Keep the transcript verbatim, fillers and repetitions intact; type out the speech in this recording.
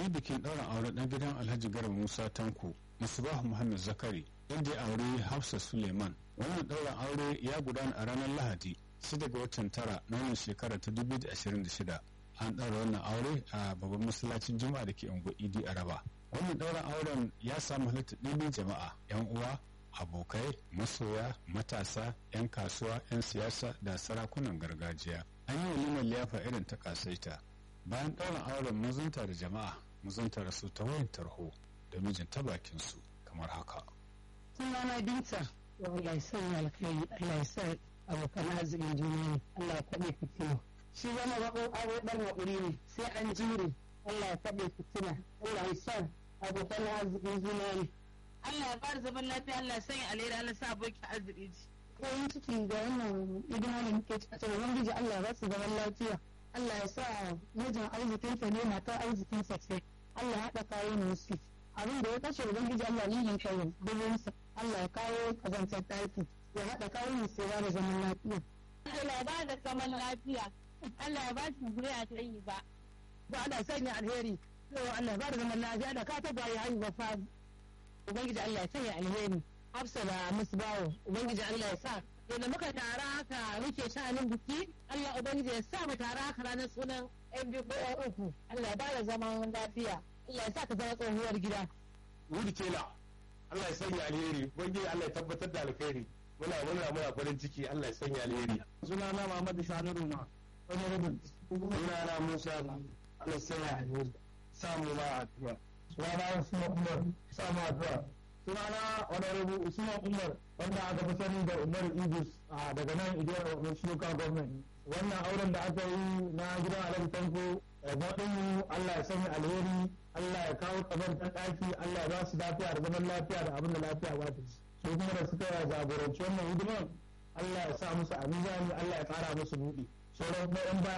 yi bikin ɗaurin aure ɗan gidan alhaji garba musa tanko musbahu muhammad zakari inda ya aure hafsa suleiman. Wannan ɗaurin aure ya gudana a ranar lahadi shida ga watan tara na wannan shekara ta dubu da ashirin da shida. An ɗaura wannan aure a babban masallacin juma'a da ke unguwar idi araba. Wannan ɗaurin auren ya samu halittar ɗimbin jama'a, 'yan uwa, abokai, masoya, matasa, 'yan kasuwa, 'yan siyasa da sarakunan gargajiya. An yi walimar liyafa irin ta kasaita. Bayan ɗaurin auren mazunta da jama'a, mazunta da su ta wayan tarho da mijin ta bakin su kamar haka. Sunana Binta, Allah ya sanya alkhairi, Allah ya sa abokan arzikin juna ne, Allah ya kaɗe fitina. Shi zama baƙon aure ɗan haƙuri ne, sai an jure, Allah ya kaɗe fitina, Allah ya sa abokan arzikin juna ne. Allah ya bada zaman lafiya, Allah ya sanya alheri, Allah ya sa abokin arziki ji. Koyin ciki ga wannan hidima da muke ciki a cikin Ubangiji Allah ya ba su zaman lafiya. Allah ya sa mijin arzikinsa ne matar arzikinsa ce. Allah ya haɗa kayan musu. Abin da ya kashe Ubangiji Allah ne yin kayan dubinsa. Allah ya kawo kazantar ɗaki. Ya haɗa kayan musu ya da zaman lafiya. Allah ya bada zaman lafiya. Allah ya ba shi zuriya ta yi ba. Ba Allah sanya alheri. Allah ya bada zaman lafiya da ka taɓa ya haihuwa fa. Ubangiji Allah ya sanya alheri. Hafsa da Musbawo. Ubangiji Allah ya sa. Yadda muka tara haka muke sha'anin biki, Allah Ubangiji ya sa mu tara haka ranar sunan yan biyu ko yan uku. Allah ya bada zaman lafiya. Allah ya sa ka zama tsohuwar gida. Wuri kela. Allah ya sanya alheri. Ubangiji Allah ya tabbatar da alheri. Muna muna muna farin ciki. Allah ya sanya alheri. Sunana Muhammadu Sani Ruma. Wani rubin. Sunana Musa. Allah ya sanya alheri. Samu ma addu'a. Sunana Usman Umar. Samu addu'a. Sunana Honorable Usman Umar wanda aka fi sani da Umar Idris daga nan Idiyar Local Government. Wannan auren da aka yi na gidan Alhaji Tanko mu Allah ya sanya alheri, Allah ya kawo tsabar ta ɗaki, Allah ya ba su lafiya da zaman lafiya da abin da lafiya ba ta ci. Su kuma da suka jagoranci wannan hidimar Allah ya sa musu a mizani, Allah ya ƙara musu buɗi. Sauran kuma 'yan